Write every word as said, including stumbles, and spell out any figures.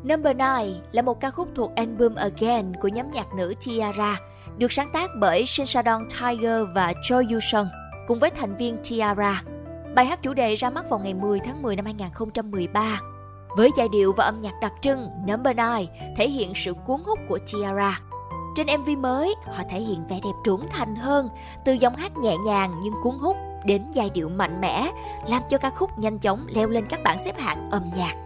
Number nine là một ca khúc thuộc album Again của nhóm nhạc nữ T-ara, được sáng tác bởi Shin Sadong Tiger và Choi Yoo-sung cùng với thành viên T-ara. Bài hát chủ đề ra mắt vào ngày mười tháng mười năm hai nghìn không trăm mười ba. Với giai điệu và âm nhạc đặc trưng, Number nine thể hiện sự cuốn hút của T-ara. Trên em vê mới, họ thể hiện vẻ đẹp trưởng thành hơn, từ giọng hát nhẹ nhàng nhưng cuốn hút đến giai điệu mạnh mẽ, làm cho ca khúc nhanh chóng leo lên các bảng xếp hạng âm nhạc.